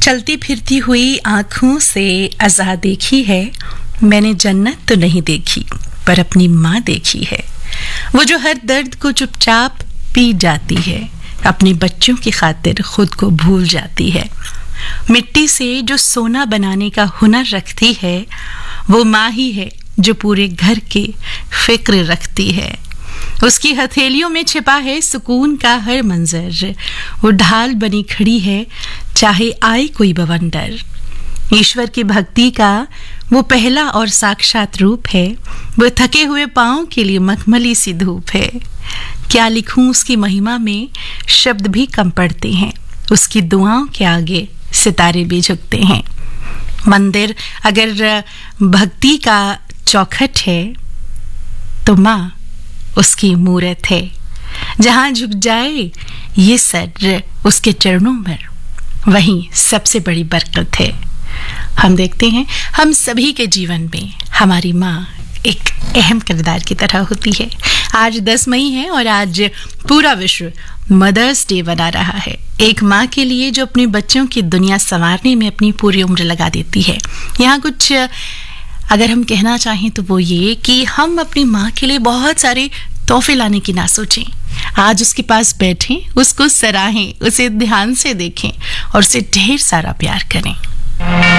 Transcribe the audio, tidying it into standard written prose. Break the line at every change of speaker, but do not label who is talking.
चलती फिरती हुई आंखों से अज़ा देखी है, मैंने जन्नत तो नहीं देखी पर अपनी माँ देखी है। वो जो हर दर्द को चुपचाप पी जाती है, अपने बच्चों की खातिर खुद को भूल जाती है। मिट्टी से जो सोना बनाने का हुनर रखती है, वो माँ ही है जो पूरे घर की फिक्र रखती है। उसकी हथेलियों में छिपा है सुकून का हर मंजर। वो ढाल बनी खड़ी है चाहे आए कोई बवंडर। ईश्वर की भक्ति का वो पहला और साक्षात रूप है। वो थके हुए पाँव के लिए मखमली सी धूप है। क्या लिखूं उसकी महिमा में, शब्द भी कम पड़ते हैं। उसकी दुआओं के आगे सितारे भी झुकते हैं। मंदिर अगर भक्ति का चौखट है तो माँ उसकी मूरत है। जहां झुक जाए ये सर उसके चरणों में, वहीं सबसे बड़ी बरकत है। हम देखते हैं हम सभी के जीवन में हमारी माँ एक अहम किरदार की तरह होती है। आज 10 मई है और आज पूरा विश्व मदर्स डे मना रहा है। एक माँ के लिए जो अपने बच्चों की दुनिया संवारने में अपनी पूरी उम्र लगा देती है। यहाँ कुछ अगर हम कहना चाहें तो वो ये कि हम अपनी माँ के लिए बहुत सारे तोहफे लाने की ना सोचें। आज उसके पास बैठें, उसको सराहें, उसे ध्यान से देखें और उसे ढेर सारा प्यार करें।